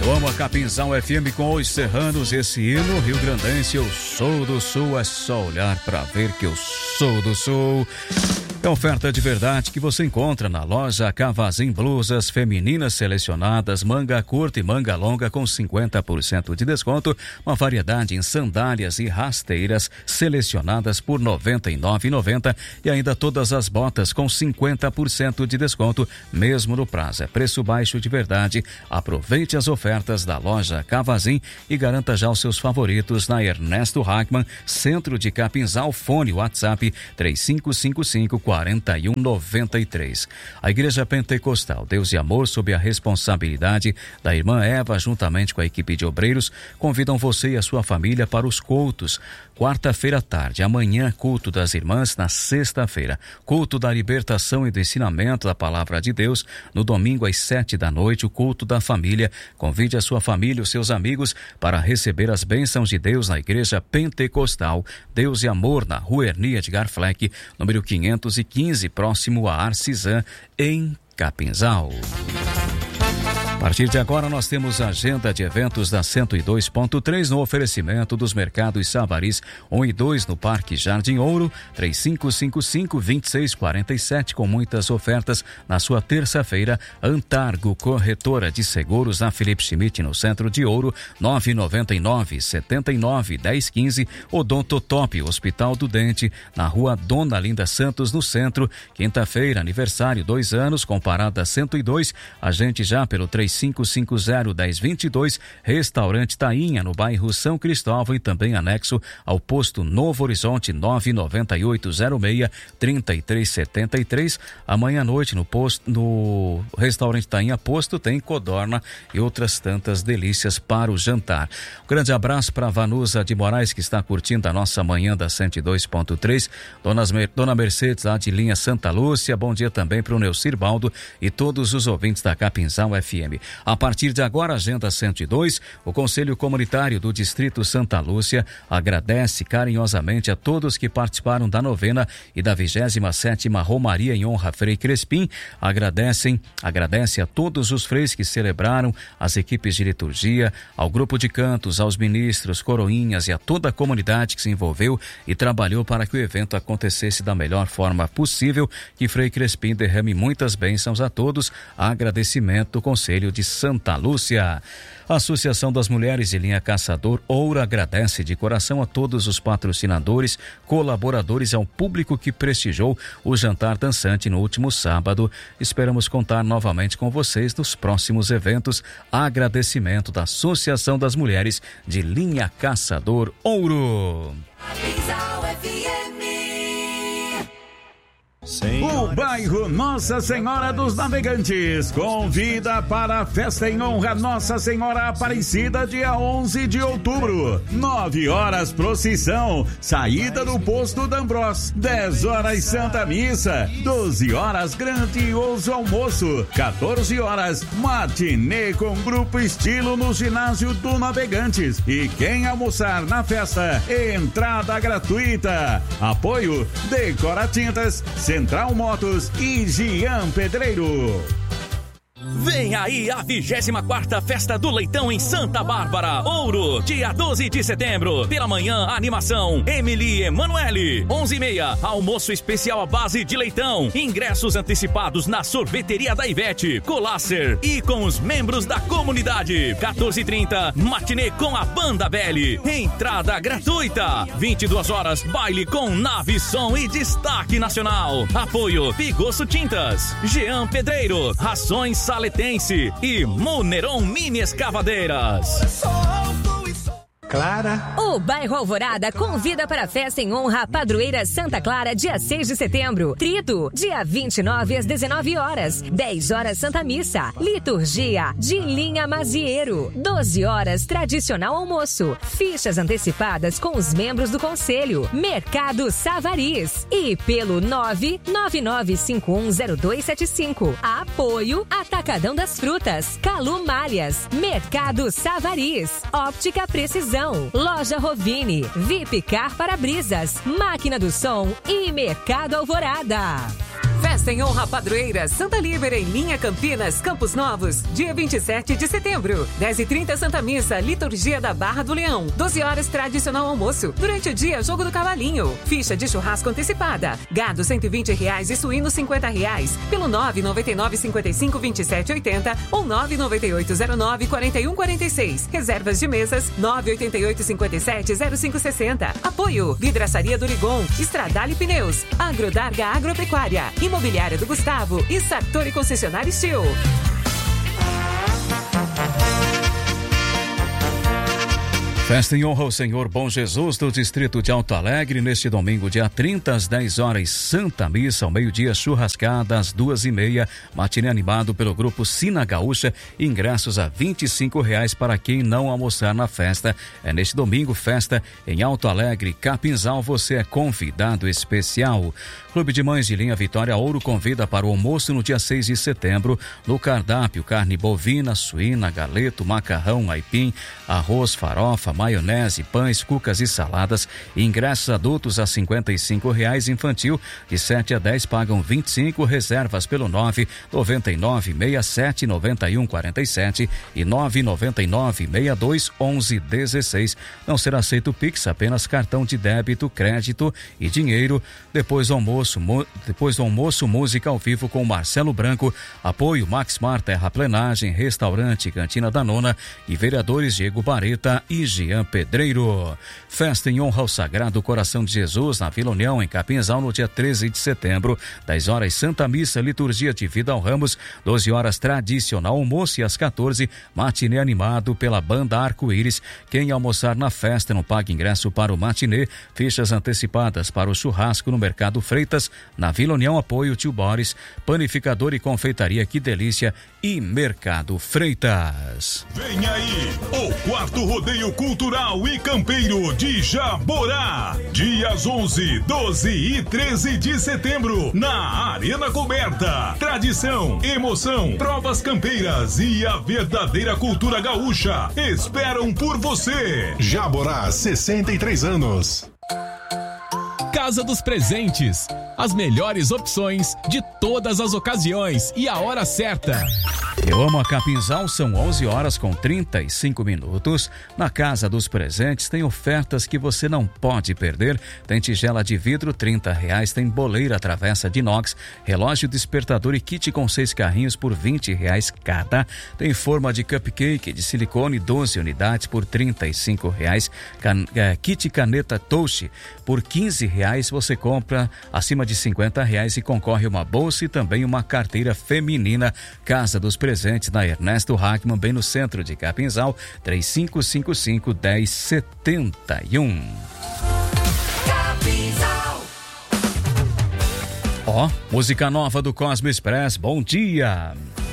Como a Capinzal FM com os serranos, esse hino rio-grandense, eu sou do Sul, é só olhar pra ver que eu sou do Sul. É oferta de verdade que você encontra na loja Cavazin Blusas femininas selecionadas, manga curta e manga longa com 50% de desconto, uma variedade em sandálias e rasteiras selecionadas por R$ 99,90 e ainda todas as botas com 50% de desconto, mesmo no prazo. É preço baixo de verdade. Aproveite as ofertas da loja Cavazin e garanta já os seus favoritos na Ernesto Hackman, centro de Capinzal. Fone WhatsApp 3555-4193. A Igreja Pentecostal Deus e Amor, sob a responsabilidade da irmã Eva, juntamente com a equipe de obreiros, convidam você e a sua família para os cultos. Quarta-feira à tarde, amanhã, culto das irmãs. Na sexta-feira, culto da libertação e do ensinamento da palavra de Deus. No domingo, às 7h, o culto da família. Convide a sua família e os seus amigos para receber as bênçãos de Deus na Igreja Pentecostal Deus e Amor, na Rua Ernie Edgar Fleck, número 515, próximo a Arcisã, em Capinzal. A partir de agora nós temos a agenda de eventos da 102.3 no oferecimento dos mercados Savaris 1 e 2 no Parque Jardim Ouro, 3555-2647, com muitas ofertas na sua terça-feira. Antargo Corretora de Seguros na Felipe Schmidt, no centro de Ouro, 999-79-1015. Odontotop Hospital do Dente, na Rua Dona Linda Santos, no centro. Quinta-feira, aniversário, 2 anos, com parada 102. Agende já pelo 3550-1022, Restaurante Tainha, no bairro São Cristóvão e também anexo ao posto Novo Horizonte, 99806-3373. Amanhã à noite no Restaurante Tainha Posto tem codorna e outras tantas delícias para o jantar. Um grande abraço para a Vanusa de Moraes, que está curtindo a nossa manhã da 102.3, Dona Mercedes lá de linha Santa Lúcia. Bom dia também para o Neucir Baldo e todos os ouvintes da Capinzal FM. A partir de agora, agenda 102, o Conselho Comunitário do Distrito Santa Lúcia agradece carinhosamente a todos que participaram da novena e da 27ª Romaria em honra a Frei Crespim. Agradece a todos os freis que celebraram, as equipes de liturgia, ao grupo de cantos, aos ministros, coroinhas e a toda a comunidade que se envolveu e trabalhou para que o evento acontecesse da melhor forma possível. Que Frei Crespim derrame muitas bênçãos a todos. Agradecimento do Conselho de Santa Lúcia. A Associação das Mulheres de Linha Caçador Ouro agradece de coração a todos os patrocinadores, colaboradores e ao público que prestigiou o jantar dançante no último sábado. Esperamos contar novamente com vocês nos próximos eventos. Agradecimento da Associação das Mulheres de Linha Caçador Ouro. O bairro Nossa Senhora dos Navegantes convida para a festa em honra Nossa Senhora Aparecida, dia 11 de outubro. 9 horas procissão, saída do posto D'Ambros. 10 horas Santa Missa. 12 horas grandioso almoço. 14 horas matinê com grupo estilo no ginásio do Navegantes. E quem almoçar na festa, entrada gratuita. Apoio Decora Tintas, Central Motos e Gian Pedreiro. Vem aí a 24ª Festa do Leitão em Santa Bárbara, Ouro, dia 12 de setembro. Pela manhã, animação Emily Emanuele. 11h30, almoço especial à base de leitão. Ingressos antecipados na sorveteria da Ivete, Colácer e com os membros da comunidade. 14h30, matinê com a Banda Belly. Entrada gratuita. 22 horas, baile com nave, som e destaque nacional. Apoio Pigosso Tintas, Jean Pedreiro, Rações Saletense e Muneron Mini Escavadeiras. Clara. O bairro Alvorada convida para a festa em honra à padroeira Santa Clara, dia 6 de setembro. Trito, dia 29 às 19 horas. 10 horas Santa Missa. Liturgia de Linha Mazieiro. 12 horas tradicional almoço. Fichas antecipadas com os membros do conselho. Mercado Savaris. E pelo 999510275. Apoio Atacadão das Frutas. Calu Malhas. Mercado Savaris. Óptica Precisão. Loja Rovini, VIP Car Para-Brisas, Máquina do Som e Mercado Alvorada. Festa Festa em Honra Padroeira Santa Líbera em Linha Campinas, Campos Novos, dia 27 de setembro. 10h30 Santa Missa, liturgia da Barra do Leão. 12 horas tradicional almoço. Durante o dia, jogo do cavalinho. Ficha de churrasco antecipada. Gado R$120 e suíno R$50. Pelo 999-55-2780 ou 99809-4146. Reservas de mesas 988-57-0560. Apoio Vidraçaria do Rigon, Estradale Pneus, Agrodarga Agropecuária, Imobiliária do Gustavo e Sartori Concessionário Steel. Festa em honra ao Senhor Bom Jesus do Distrito de Alto Alegre, neste domingo, dia 30, às 10 horas, Santa Missa, ao meio-dia, churrascada, às 2h30, matinê animado pelo grupo Sina Gaúcha, ingressos a R$25 para quem não almoçar na festa. É neste domingo, festa em Alto Alegre, Capinzal, você é convidado especial. Clube de Mães de Linha Vitória Ouro convida para o almoço no dia 6 de setembro, no cardápio, carne bovina, suína, galeto, macarrão, aipim, arroz, farofa, maionese, pães, cucas e saladas. Ingressos adultos a R$55, infantil de 7 a 10 pagam R$25, reservas pelo 999-67-9147 e 999-62-11-16. Não será aceito Pix, apenas cartão de débito, crédito e dinheiro. Depois do almoço, música ao vivo com Marcelo Branco, apoio Maxmar Terraplenagem, Restaurante Cantina da Nona e vereadores Diego Bareta e Jean Pedreiro. Festa em honra ao Sagrado Coração de Jesus na Vila União, em Capinzal, no dia 13 de setembro, 10 horas Santa Missa, liturgia de Vida ao Ramos, 12 horas tradicional almoço e às 14 matinê animado pela banda Arco-Íris. Quem almoçar na festa não paga ingresso para o matinê. Fichas antecipadas para o churrasco no Mercado Freitas, na Vila União, apoio Tio Boris, Panificador e Confeitaria Que Delícia e Mercado Freitas. Vem aí o 4º Rodeio Cultural e Campeiro de Jaborá, dias 11, 12 e 13 de setembro, na Arena Coberta. Tradição, emoção, provas campeiras e a verdadeira cultura gaúcha esperam por você. Jaborá, 63 anos. Casa dos Presentes, as melhores opções de todas as ocasiões e a hora certa. Eu amo a Capinzal, são 11 horas com 35 minutos. Na Casa dos Presentes tem ofertas que você não pode perder. Tem tigela de vidro, R$30. Tem boleira travessa de inox, relógio despertador e kit com 6 carrinhos por R$20 cada. Tem forma de cupcake de silicone, 12 unidades por R$35. Kit caneta Touch por R$15. Você compra acima de R$50 e concorre uma bolsa e também uma carteira feminina. Casa dos Presentes na Ernesto Hackman, bem no centro de Capinzal, 3555-1071. Música nova do Cosmo Express, bom dia!